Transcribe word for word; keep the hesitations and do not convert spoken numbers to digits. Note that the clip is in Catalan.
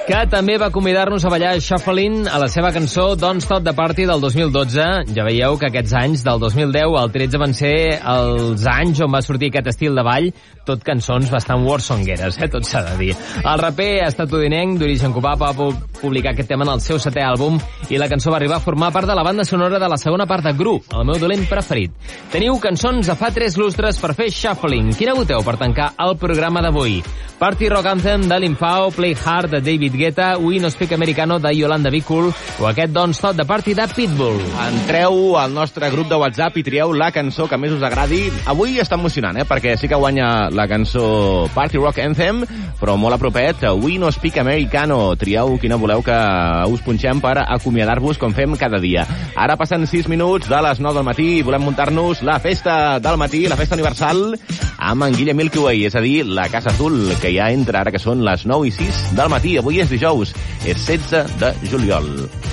que també va convidar-nos a ballar Shuffling a la seva cançó Don't Stop the Party del dos mil dotze. Ja veieu que aquests anys, del dos mil deu al tretze, van ser els anys on va sortir aquest estil de ball, tot cançons bastant warsongueres, eh? Tot s'ha de dir. El raper estatudinenc d'origen cubà va publicar aquest tema en el seu setè àlbum i la cançó va arribar a formar part de la banda sonora de la segona part de Gru, el meu dolent preferit. Teniu cançons de fa tres lustres per fer Shuffling. Quina voteu per tancar el programa d'avui? Party Rock Anthem de Limpao, Play Hard de David Guetta, We No Speak Americano de Yolanda Be Cool o aquest Don't Stop the Party de Pitbull. Entreu al nostre grup de WhatsApp i trieu la cançó que més us agradi. Avui està emocionant, eh? Perquè sí que guanya la cançó Party Rock Anthem, però molt a propet, We No Speak Americano. Trieu quina voleu que us punxem per acomiadar-vos com fem cada dia. Ara passen sis minuts de les nou del matí i volem muntar-nos la festa del matí, la festa universal, amb en Guille Milky Way, és a dir, la Casa Azul, que ja entra ara que són les nou i sis del matí. Avui és dijous, és setze de juliol.